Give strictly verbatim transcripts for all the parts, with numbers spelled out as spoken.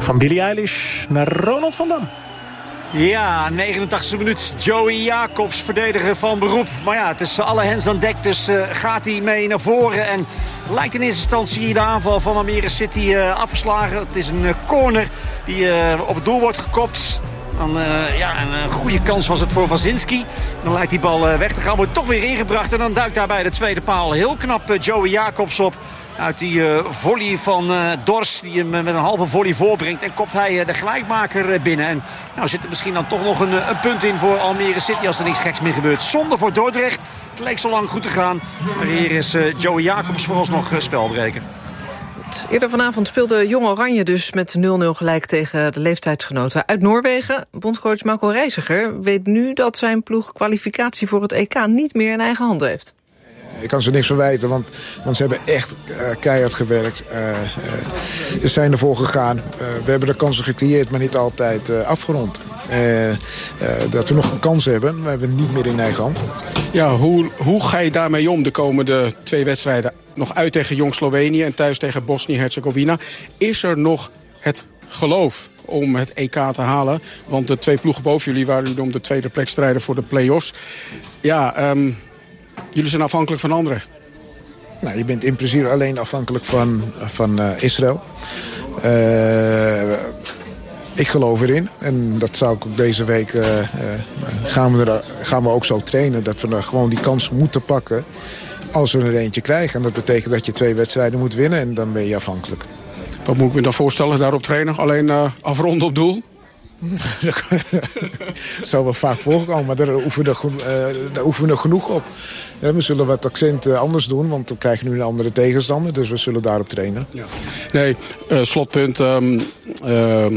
Van Billie Eilish naar Ronald van Dam. Ja, negenentachtigste minuut. Joey Jacobs, verdediger van beroep. Maar ja, het is alle hens aan dek, dus uh, gaat hij mee naar voren. En lijkt in eerste instantie de aanval van Almere City uh, afgeslagen. Het is een uh, corner die uh, op het doel wordt gekopt. Dan, uh, ja, een, een goede kans was het voor Wazinski. Dan lijkt die bal uh, weg te gaan, wordt toch weer ingebracht. En dan duikt daar bij de tweede paal heel knap uh, Joey Jacobs op. Uit die uh, volley van uh, Dors, die hem uh, met een halve volley voorbrengt. En kopt hij uh, de gelijkmaker uh, binnen. En nou zit er misschien dan toch nog een, een punt in voor Almere City als er niks geks meer gebeurt. Zonde voor Dordrecht. Het leek zo lang goed te gaan. Maar hier is uh, Joey Jacobs vooralsnog uh, spelbreker. Eerder vanavond speelde Jong Oranje dus met nul nul gelijk tegen de leeftijdsgenoten uit Noorwegen. Bondscoach Marco Reiziger weet nu dat zijn ploeg kwalificatie voor het E K niet meer in eigen handen heeft. Ik kan ze niks verwijten, want, want ze hebben echt uh, keihard gewerkt. Uh, uh, ze zijn ervoor gegaan. Uh, we hebben de kansen gecreëerd, maar niet altijd uh, afgerond. Uh, uh, dat we nog een kans hebben, we hebben het niet meer in eigen hand. Ja, hoe, hoe ga je daarmee om de komende twee wedstrijden? Nog uit tegen Jong Slovenië en thuis tegen Bosnië-Herzegovina. Is er nog het geloof om het E K te halen? Want de twee ploegen boven jullie waren jullie om de tweede plek strijden voor de play-offs. Ja, um, jullie zijn afhankelijk van anderen. Nou, je bent in principe alleen afhankelijk van, van uh, Israël. Uh, ik geloof erin. En dat zou ik ook deze week uh, uh, gaan, we er, gaan we ook zo trainen. Dat we er gewoon die kans moeten pakken als we er eentje krijgen. En dat betekent dat je twee wedstrijden moet winnen en dan ben je afhankelijk. Wat moet ik me dan voorstellen, daarop trainen? Alleen uh, afronden op doel? Dat zou wel vaak voorkomen, maar daar oefenen we, uh, daar oefenen we genoeg op. Ja, we zullen wat accent uh, anders doen, want we krijgen nu een andere tegenstander. Dus we zullen daarop trainen. Ja. Nee, uh, slotpunt. Um, uh,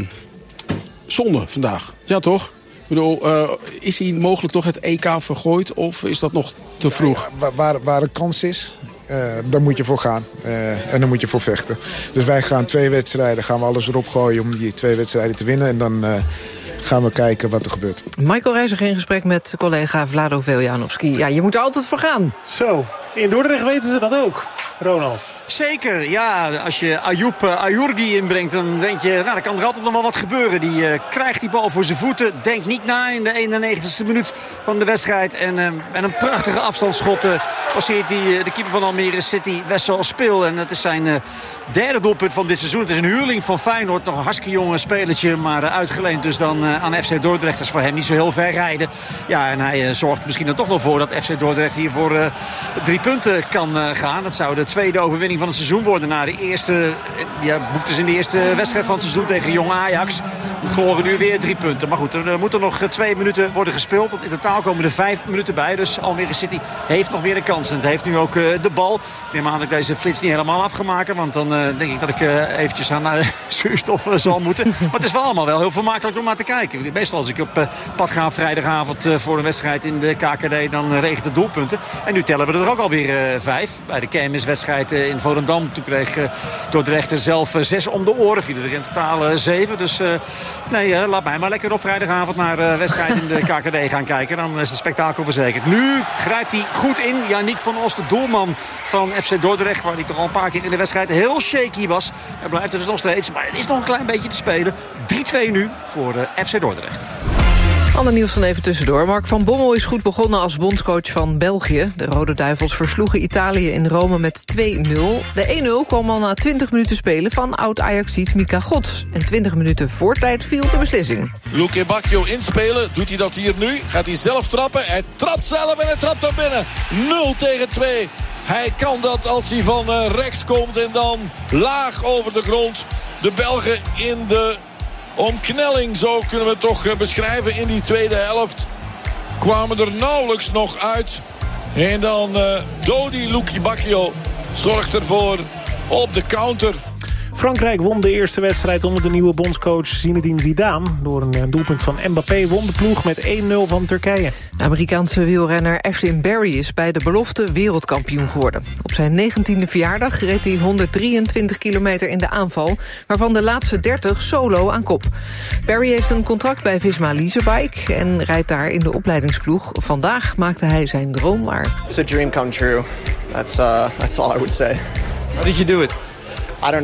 zonde vandaag. Ja, toch? Ik bedoel, uh, is hij mogelijk toch het E K vergooid of is dat nog te vroeg? Ja, ja, waar, waar een kans is, uh, daar moet je voor gaan. Uh, en dan moet je voor vechten. Dus wij gaan twee wedstrijden, gaan we alles erop gooien om die twee wedstrijden te winnen. En dan uh, gaan we kijken wat er gebeurt. Michael Reiziger in gesprek met collega Vlado Veljanovski. Ja, je moet er altijd voor gaan. Zo, in Dordrecht weten ze dat ook, Ronald. Zeker, ja. Als je Ayoub uh, Ayourgi inbrengt, dan denk je, nou, dan kan er altijd nog wel wat gebeuren. Die uh, krijgt die bal voor zijn voeten, denkt niet na in de eenennegentigste minuut van de wedstrijd. En uh, met een prachtige afstandsschot uh, passeert die, uh, de keeper van Almere City, Wessel Spil. En dat is zijn uh, derde doelpunt van dit seizoen. Het is een huurling van Feyenoord, nog een hartstikke jonge spelertje, maar uh, uitgeleend dus dan uh, aan F C Dordrecht. Dat is voor hem niet zo heel ver rijden. Ja, en hij uh, zorgt misschien er toch nog voor dat F C Dordrecht hier voor uh, drie punten kan uh, gaan. Dat zou de tweede overwinning van het seizoen worden. Na de eerste, ja, boekten ze in de eerste wedstrijd van het seizoen tegen Jong Ajax. We verloren nu weer drie punten. Maar goed, er moeten nog twee minuten worden gespeeld. Want in totaal komen er vijf minuten bij. Dus Almere City heeft nog weer een kans. En het heeft nu ook uh, de bal. Ik neem aan dat ik deze flits niet helemaal af ga maken. Want dan uh, denk ik dat ik uh, eventjes aan uh, zuurstof uh, zal moeten. Maar het is wel allemaal wel heel vermakelijk om naar te kijken. Meestal als ik op uh, pad ga vrijdagavond uh, voor een wedstrijd in de K K D, dan uh, regent het doelpunten. En nu tellen we er ook alweer uh, vijf. Bij de kermiswedstrijd uh, in Volendam. Toen kreeg uh, Dordrecht er zelf uh, zes om de oren. Vielen er in totaal uh, zeven. Dus uh, nee, uh, laat mij maar lekker op vrijdagavond naar uh, wedstrijd in de K K D gaan kijken. Dan is het spektakel verzekerd. Nu grijpt hij goed in. Yannick van Os, de doelman van F C Dordrecht, waar hij toch al een paar keer in de wedstrijd heel shaky was. Hij blijft er dus nog steeds. Maar het is nog een klein beetje te spelen. drie twee nu voor uh, F C Dordrecht. Ander nieuws van even tussendoor. Mark van Bommel is goed begonnen als bondscoach van België. De Rode Duivels versloegen Italië in Rome met twee nul. De een nul kwam al na twintig minuten spelen van oud-Ajaxiet Mika Gods. En twintig minuten voor tijd viel de beslissing. Luque Bacchio inspelen. Doet hij dat hier nu? Gaat hij zelf trappen? Hij trapt zelf en hij trapt dan binnen. nul tegen twee. Hij kan dat als hij van uh, rechts komt en dan laag over de grond. De Belgen in de omknelling, zo kunnen we het toch beschrijven. In die tweede helft kwamen er nauwelijks nog uit. En dan uh, Dodi Luque Bacchio zorgt ervoor op de counter. Frankrijk won de eerste wedstrijd onder de nieuwe bondscoach Zinedine Zidane. Door een doelpunt van Mbappé won de ploeg met één nul van Turkije. De Amerikaanse wielrenner Ashlyn Barry is bij de belofte wereldkampioen geworden. Op zijn negentiende verjaardag reed hij honderddrieëntwintig kilometer in de aanval, waarvan de laatste dertig solo aan kop. Barry heeft een contract bij Visma Leasebike en rijdt daar in de opleidingsploeg. Vandaag maakte hij zijn droom waar. It's a dream come true. That's, uh, that's all I would say. How did you do it? I don't know.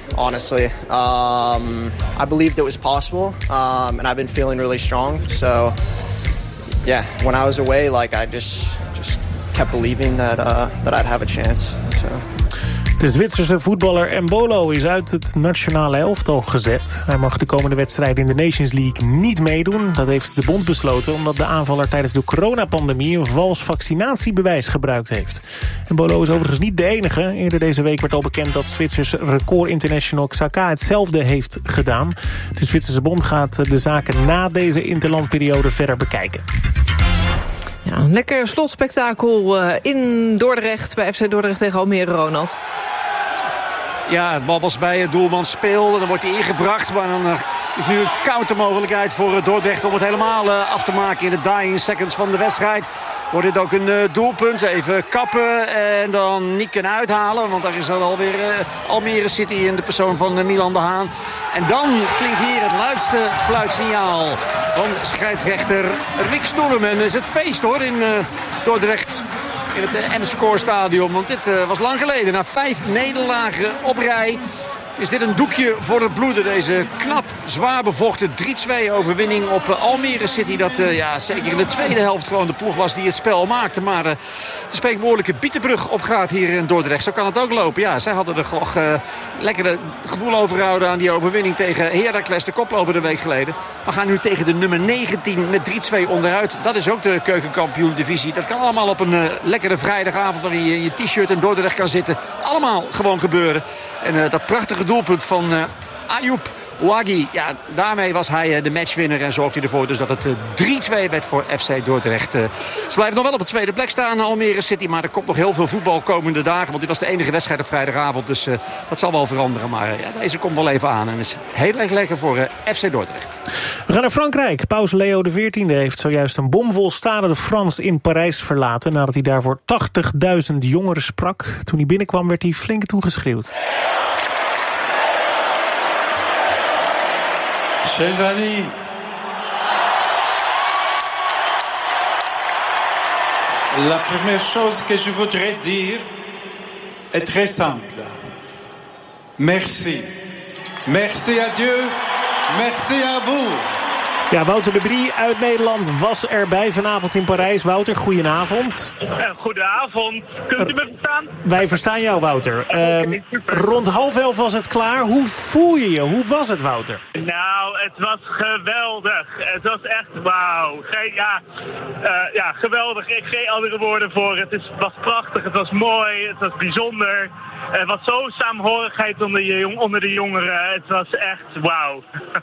honestly. Um, I believed it was possible, um, and I've been feeling really strong. So, yeah, when I was away, like I just just kept believing that uh, that I'd have a chance. So. De Zwitserse voetballer Embolo is uit het nationale elftal gezet. Hij mag de komende wedstrijden in de Nations League niet meedoen. Dat heeft de bond besloten omdat de aanvaller tijdens de coronapandemie een vals vaccinatiebewijs gebruikt heeft. Embolo is overigens niet de enige. Eerder deze week werd al bekend dat Zwitsers record international Xhaka hetzelfde heeft gedaan. De Zwitserse bond gaat de zaken na deze interlandperiode verder bekijken. Ja, een lekker slotspektakel uh, in Dordrecht, bij F C Dordrecht tegen Almere, Ronald. Ja, het bal was bij doelman Speel. Dan wordt hij ingebracht, maar dan uh, is nu een countermogelijkheid voor Dordrecht om het helemaal uh, af te maken in de dying seconds van de wedstrijd. Wordt dit ook een uh, doelpunt. Even kappen en dan niet kunnen uithalen. Want daar is er alweer uh, Almere City in de persoon van uh, Milan de Haan. En dan klinkt hier het luidste fluitsignaal van scheidsrechter Rick Stoelem. En is het feest hoor in uh, Dordrecht. In het N-Score Stadion. Want dit uh, was lang geleden. Na vijf nederlagen op rij is dit een doekje voor het bloeden. Deze knap, zwaar bevochten drie twee overwinning op uh, Almere City. Dat uh, ja, zeker in de tweede helft gewoon de ploeg was die het spel maakte. Maar uh, de spreekwoordelijke Bietenbrug opgaat hier in Dordrecht. Zo kan het ook lopen. Ja, zij hadden er toch uh, lekker het gevoel overhouden aan die overwinning tegen Heracles, de koploper de week geleden. We gaan nu tegen de nummer negentien met drie twee onderuit. Dat is ook de keukenkampioen-divisie. Dat kan allemaal op een uh, lekkere vrijdagavond waar je in je t-shirt in Dordrecht kan zitten. Allemaal gewoon gebeuren. En uh, dat prachtige doelpunt van uh, Ayoub Ouaghi. Ja, daarmee was hij uh, de matchwinner en zorgde hij ervoor dus dat het uh, drie twee werd voor F C Dordrecht. Uh, ze blijven nog wel op de tweede plek staan, Almere City. Maar er komt nog heel veel voetbal komende dagen. Want dit was de enige wedstrijd op vrijdagavond. Dus uh, dat zal wel veranderen. Maar uh, ja, deze komt wel even aan. En is heel erg lekker voor uh, F C Dordrecht. We gaan naar Frankrijk. Paus Leo de veertiende heeft zojuist een bomvol Stade de France in Parijs verlaten. Nadat hij daarvoor tachtigduizend jongeren sprak. Toen hij binnenkwam werd hij flink toegeschreeuwd. Chers amis, la première chose que je voudrais dire est très simple. Merci. Merci à Dieu. Merci à vous. Ja, Wouter de Brie uit Nederland was erbij vanavond in Parijs. Wouter, goedenavond. Goedenavond. Kunt u me verstaan? Wij verstaan jou, Wouter. Uh, rond half elf was het klaar. Hoe voel je je? Hoe was het, Wouter? Nou, het was geweldig. Het was echt wauw. Geen, ja, uh, ja, geweldig. Ik geen andere woorden voor. Het is, was prachtig. Het was mooi. Het was bijzonder. Er was zo saamhorigheid onder, je, onder de jongeren. Het was echt wauw.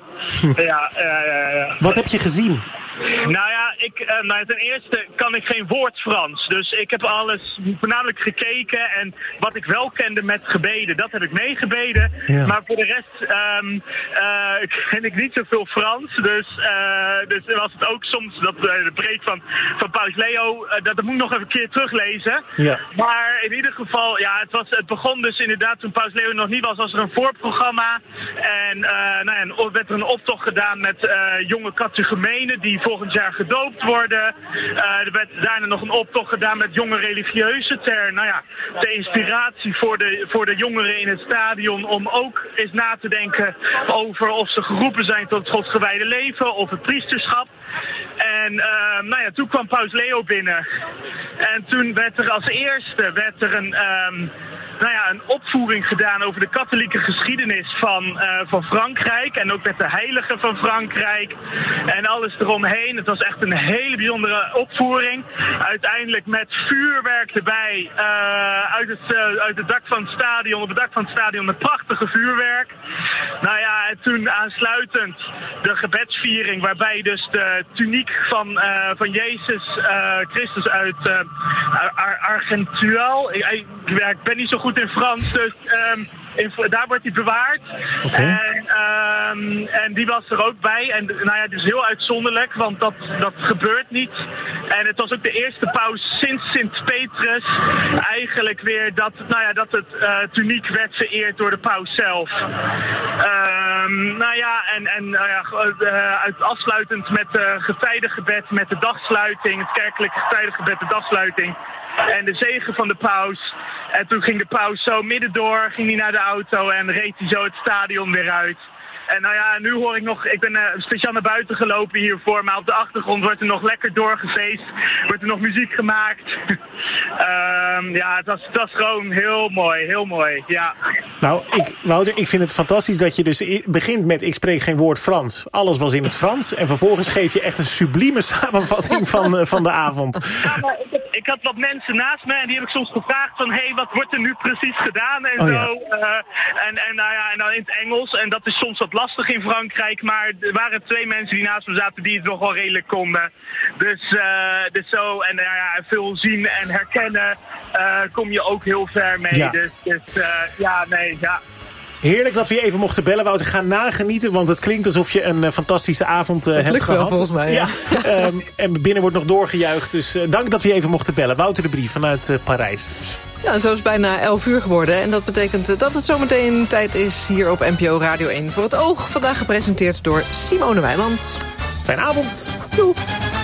ja, ja, ja, ja. Wat heb je gezien? Nou ja, ik, uh, nou, ten eerste kan ik geen woord Frans. Dus ik heb alles voornamelijk gekeken. En wat ik wel kende met gebeden, dat heb ik meegebeden. Ja. Maar voor de rest um, uh, ken ik niet zoveel Frans. Dus, uh, dus was het ook soms dat uh, de preek van, van Paus Leo, uh, dat, dat moet ik nog even een keer teruglezen. Ja. Maar in ieder geval, ja, het, was, het begon dus inderdaad toen Paus Leo nog niet was, was er een voorprogramma. En uh, nou ja, en werd er een optocht gedaan met uh, jonge catechumenen die volgend jaar gedoopt worden. Uh, er werd daarna nog een optocht gedaan met jonge religieuzen ter, nou ja, ter inspiratie voor de, voor de jongeren in het stadion om ook eens na te denken over of ze geroepen zijn tot het godsgewijde leven of het priesterschap. En uh, nou ja, toen kwam Paus Leo binnen. En toen werd er als eerste werd er een, um, nou ja, een opvoering gedaan over de katholieke geschiedenis van, uh, van Frankrijk. En ook met de heiligen van Frankrijk. En alles eromheen. Het was echt een hele bijzondere opvoering. Uiteindelijk met vuurwerk erbij. Uh, uit, het, uh, uit het dak van het stadion. Op het dak van het stadion met prachtige vuurwerk. Nou ja, en toen aansluitend de gebedsviering. Waarbij dus de tuniek van, uh, van Jezus uh, Christus uit uh, Ar- Argentual. Ik, ik, ik ben niet zo goed in Frans, dus um, in, daar wordt hij bewaard. Okay. En, um, en die was er ook bij. En nou ja, dus heel uitzonderlijk, want dat, dat gebeurt niet. En het was ook de eerste paus sinds Sint-Petrus eigenlijk weer dat, nou ja, dat het uh, tuniek werd vereerd door de paus zelf. Um, nou ja, en, en nou ja, uh, uit, afsluitend met het uh, getijdengebed, met de dagsluiting, het kerkelijke getijdengebed, de dagsluiting en de zegen van de paus. En toen ging de paus zo middendoor, ging hij naar de auto en reed hij zo het stadion weer uit. En nou ja, nu hoor ik nog, ik ben uh, speciaal naar buiten gelopen hiervoor, maar op de achtergrond wordt er nog lekker doorgefeest, wordt er nog muziek gemaakt. um, ja, het was, het was gewoon heel mooi, heel mooi, ja. Nou, ik, Wouter, ik vind het fantastisch dat je dus begint met ik spreek geen woord Frans. Alles was in het Frans en vervolgens geef je echt een sublieme samenvatting van, uh, van de avond. Ja, maar ik, heb, ik had wat mensen naast me en die heb ik soms gevraagd van, hé, hey, wat wordt er nu precies gedaan en oh, zo. Ja. Uh, en, en nou ja, en dan in het Engels en dat is soms wat lastig in Frankrijk, maar er waren twee mensen die naast me zaten die het nog wel redelijk konden. Dus, uh, dus zo, en uh, ja, veel zien en herkennen uh, kom je ook heel ver mee. Ja. Dus, dus uh, ja, nee, ja. Heerlijk dat we je even mochten bellen, Wouter. Ga nagenieten, want het klinkt alsof je een uh, fantastische avond uh, hebt lukt gehad. wel, volgens mij. Ja. Ja. um, en binnen wordt nog doorgejuicht, dus uh, dank dat we je even mochten bellen. Wouter de Brie vanuit uh, Parijs dus. Ja, zo is het bijna elf uur geworden. En dat betekent dat het zometeen tijd is hier op N P O Radio één voor het oog. Vandaag gepresenteerd door Simone Wijmans. Fijne avond. Doei.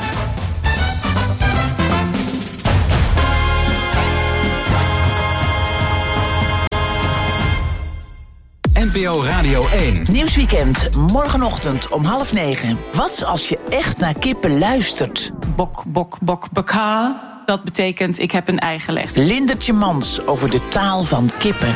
N P O Radio één. Nieuwsweekend, morgenochtend om half negen. Wat als je echt naar kippen luistert? Bok, bok, bok, baka. Dat betekent, ik heb een ei gelegd. Lindertje Mans over de taal van kippen.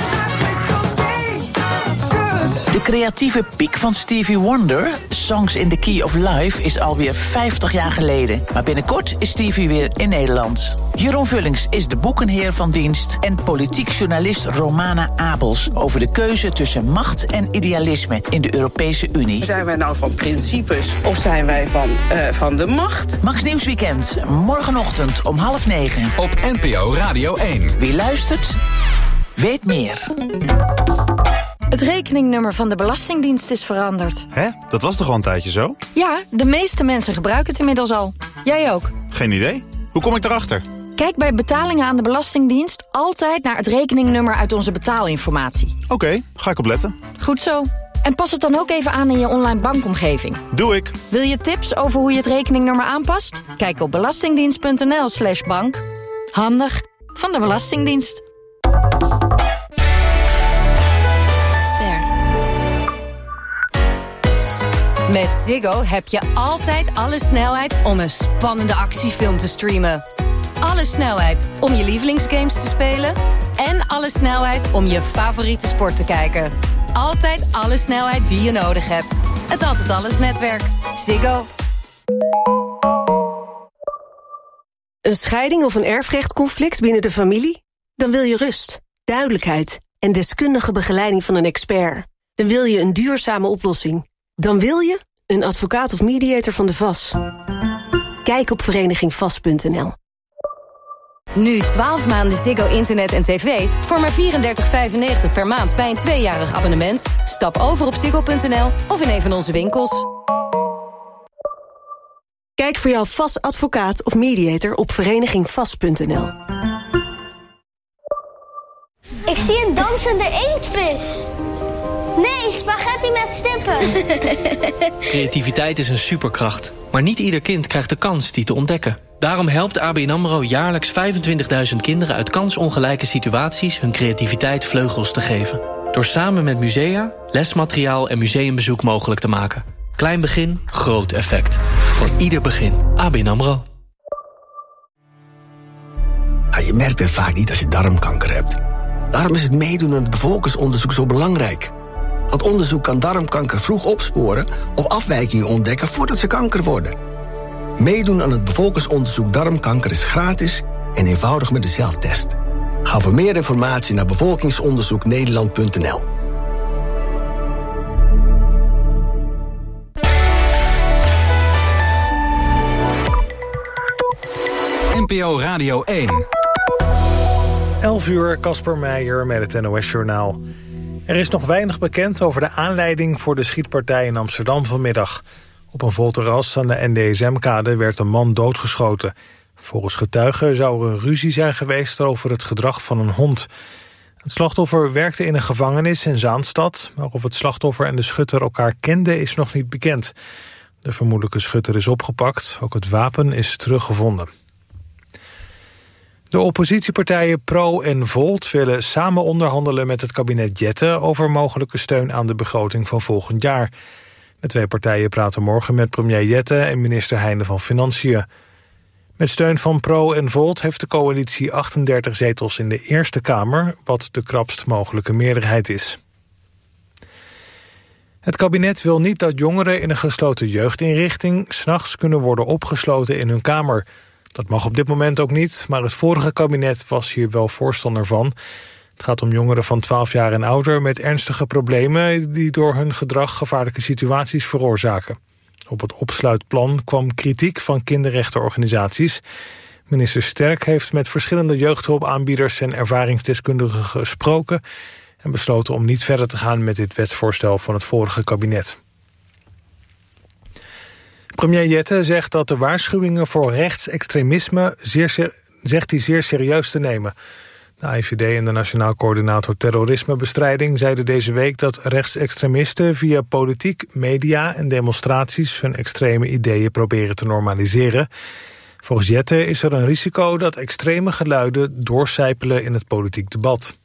De creatieve piek van Stevie Wonder, Songs in the Key of Life, is alweer vijftig jaar geleden. Maar binnenkort is Stevie weer in Nederland. Jeroen Vullings is de boekenheer van dienst en politiek journalist Romana Abels over de keuze tussen macht en idealisme in de Europese Unie. Zijn wij nou van principes of zijn wij van, uh, van de macht? Max Nieuwsweekend, morgenochtend om half negen. Op N P O Radio één. Wie luistert, weet meer. Het rekeningnummer van de Belastingdienst is veranderd. Hè? Dat was toch al een tijdje zo? Ja, de meeste mensen gebruiken het inmiddels al. Jij ook? Geen idee. Hoe kom ik daarachter? Kijk bij betalingen aan de Belastingdienst altijd naar het rekeningnummer uit onze betaalinformatie. Oké, okay, ga ik opletten. Goed zo. En pas het dan ook even aan in je online bankomgeving. Doe ik. Wil je tips over hoe je het rekeningnummer aanpast? Kijk op belastingdienst.nl slash bank. Handig van de Belastingdienst. Met Ziggo heb je altijd alle snelheid om een spannende actiefilm te streamen. Alle snelheid om je lievelingsgames te spelen. En alle snelheid om je favoriete sport te kijken. Altijd alle snelheid die je nodig hebt. Het Altijd Alles netwerk. Ziggo. Een scheiding of een erfrechtconflict binnen de familie? Dan wil je rust, duidelijkheid en deskundige begeleiding van een expert. Dan wil je een duurzame oplossing. Dan wil je een advocaat of mediator van de V A S. Kijk op vereniging vast punt n l. Nu twaalf maanden Ziggo Internet en tv voor maar vierendertig vijfennegentig per maand bij een tweejarig abonnement. Stap over op ziggo punt n l of in een van onze winkels. Kijk voor jouw V A S-advocaat of mediator op vereniging vast punt n l. Ik zie een dansende inktvis. Nee, spaghetti met stippen. Creativiteit is een superkracht. Maar niet ieder kind krijgt de kans die te ontdekken. Daarom helpt A B N AMRO jaarlijks vijfentwintigduizend kinderen uit kansongelijke situaties hun creativiteit vleugels te geven. Door samen met musea, lesmateriaal en museumbezoek mogelijk te maken. Klein begin, groot effect. Voor ieder begin. A B N AMRO. Ja, je merkt het vaak niet als je darmkanker hebt. Daarom is het meedoen aan het bevolkingsonderzoek zo belangrijk. Want onderzoek kan darmkanker vroeg opsporen of afwijkingen ontdekken voordat ze kanker worden. Meedoen aan het bevolkingsonderzoek darmkanker is gratis en eenvoudig met de zelftest. Ga voor meer informatie naar bevolkingsonderzoek nederland punt n l. N P O Radio één. elf uur, Casper Meijer met het N O S-journaal. Er is nog weinig bekend over de aanleiding voor de schietpartij in Amsterdam vanmiddag. Op een vol terras aan de N D S M-kade werd een man doodgeschoten. Volgens getuigen zou er ruzie zijn geweest over het gedrag van een hond. Het slachtoffer werkte in een gevangenis in Zaanstad, maar of het slachtoffer en de schutter elkaar kenden is nog niet bekend. De vermoedelijke schutter is opgepakt, ook het wapen is teruggevonden. De oppositiepartijen Pro en Volt willen samen onderhandelen met het kabinet Jette over mogelijke steun aan de begroting van volgend jaar. De twee partijen praten morgen met premier Jette en minister Heijnen van Financiën. Met steun van Pro en Volt heeft de coalitie achtendertig zetels in de Eerste Kamer, wat de krapst mogelijke meerderheid is. Het kabinet wil niet dat jongeren in een gesloten jeugdinrichting 's nachts kunnen worden opgesloten in hun kamer. Dat mag op dit moment ook niet, maar het vorige kabinet was hier wel voorstander van. Het gaat om jongeren van twaalf jaar en ouder met ernstige problemen die door hun gedrag gevaarlijke situaties veroorzaken. Op het opsluitplan kwam kritiek van kinderrechtenorganisaties. Minister Sterk heeft met verschillende jeugdhulpaanbieders en ervaringsdeskundigen gesproken en besloten om niet verder te gaan met dit wetsvoorstel van het vorige kabinet. Premier Jette zegt dat de waarschuwingen voor rechtsextremisme zeer, zegt hij zeer serieus te nemen. De I V D en de Nationaal Coördinator Terrorismebestrijding zeiden deze week dat rechtsextremisten via politiek, media en demonstraties hun extreme ideeën proberen te normaliseren. Volgens Jette is er een risico dat extreme geluiden doorcijpelen in het politiek debat.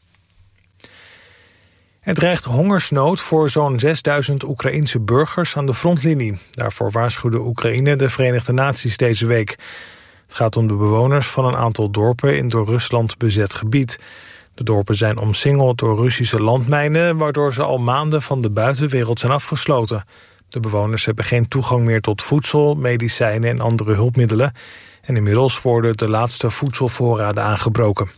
Er dreigt hongersnood voor zo'n zesduizend Oekraïense burgers aan de frontlinie. Daarvoor waarschuwde Oekraïne de Verenigde Naties deze week. Het gaat om de bewoners van een aantal dorpen in door Rusland bezet gebied. De dorpen zijn omsingeld door Russische landmijnen, waardoor ze al maanden van de buitenwereld zijn afgesloten. De bewoners hebben geen toegang meer tot voedsel, medicijnen en andere hulpmiddelen. En inmiddels worden de laatste voedselvoorraden aangebroken.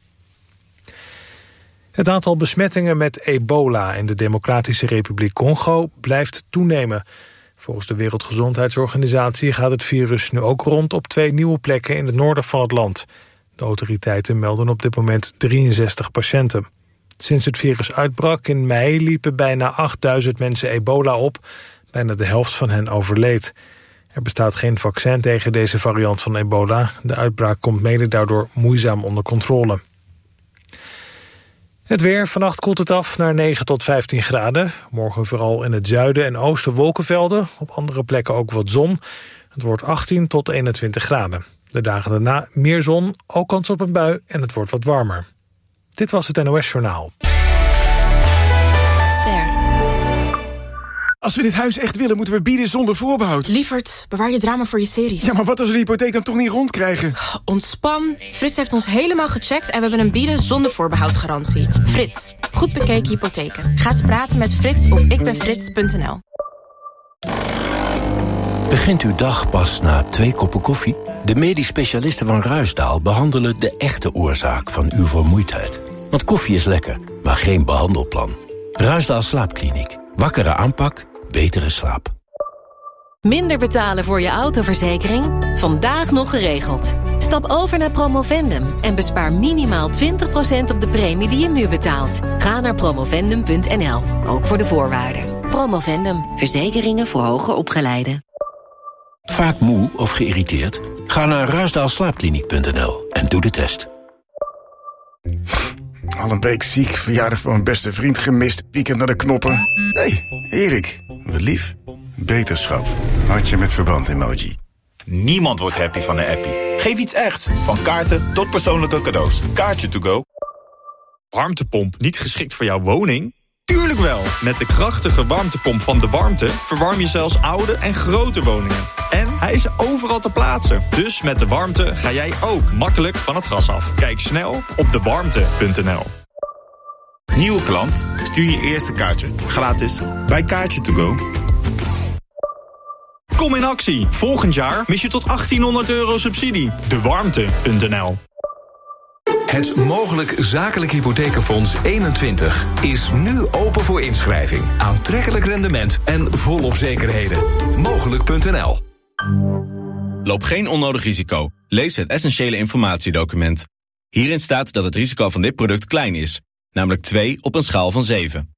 Het aantal besmettingen met ebola in de Democratische Republiek Congo blijft toenemen. Volgens de Wereldgezondheidsorganisatie gaat het virus nu ook rond op twee nieuwe plekken in het noorden van het land. De autoriteiten melden op dit moment drieënzestig patiënten. Sinds het virus uitbrak in mei liepen bijna achtduizend mensen ebola op. Bijna de helft van hen overleed. Er bestaat geen vaccin tegen deze variant van ebola. De uitbraak komt mede daardoor moeizaam onder controle. Het weer, vannacht koelt het af naar negen tot vijftien graden. Morgen vooral in het zuiden en oosten wolkenvelden. Op andere plekken ook wat zon. Het wordt achttien tot eenentwintig graden. De dagen daarna meer zon, ook kans op een bui en het wordt wat warmer. Dit was het N O S Journaal. Ster. Als we dit huis echt willen, moeten we bieden zonder voorbehoud. Lievert, bewaar je drama voor je series. Ja, maar wat als we de hypotheek dan toch niet rondkrijgen? Ontspan. Frits heeft ons helemaal gecheckt en we hebben een bieden zonder voorbehoud garantie. Frits, goed bekeken hypotheken. Ga eens praten met Frits op ikbenfrits punt n l. Begint uw dag pas na twee koppen koffie? De medisch specialisten van Ruisdaal behandelen de echte oorzaak van uw vermoeidheid. Want koffie is lekker, maar geen behandelplan. Ruisdaal Slaapkliniek. Wakkere aanpak, betere slaap. Minder betalen voor je autoverzekering? Vandaag nog geregeld. Stap over naar Promovendum en bespaar minimaal twintig procent op de premie die je nu betaalt. Ga naar promovendum punt n l, ook voor de voorwaarden. Promovendum, verzekeringen voor hoger opgeleiden. Vaak moe of geïrriteerd? Ga naar ruisdaal slaapkliniek punt n l en doe de test. Al een week ziek, verjaardag van mijn beste vriend gemist, piekend naar de knoppen. Hé, hey, Erik, wat lief. Beterschap, hartje met verband emoji. Niemand wordt happy van een appie. Geef iets echt, van kaarten tot persoonlijke cadeaus. Kaartje to go. Warmtepomp niet geschikt voor jouw woning? Tuurlijk wel! Met de krachtige warmtepomp van De Warmte verwarm je zelfs oude en grote woningen. En hij is overal te plaatsen. Dus met De Warmte ga jij ook makkelijk van het gas af. Kijk snel op de warmte punt n l. Nieuwe klant? Stuur je eerste kaartje. Gratis bij Kaartje to go. Kom in actie. Volgend jaar mis je tot achttienhonderd euro subsidie. de warmte punt n l. Het Mogelijk Zakelijk Hypothekenfonds eenentwintig is nu open voor inschrijving. Aantrekkelijk rendement en volop zekerheden. Mogelijk punt n l. Loop geen onnodig risico. Lees het essentiële informatiedocument. Hierin staat dat het risico van dit product klein is. Namelijk twee op een schaal van zeven.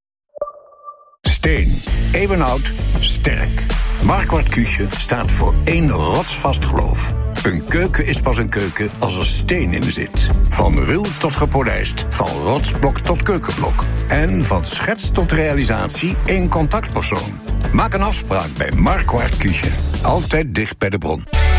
Steen. Eeuwenoud. Sterk. Marquardt Küche staat voor één rotsvast geloof. Een keuken is pas een keuken als er steen in zit. Van ruw tot gepolijst, van rotsblok tot keukenblok. En van schets tot realisatie één contactpersoon. Maak een afspraak bij Marquardt Küche. Altijd dicht bij de bron.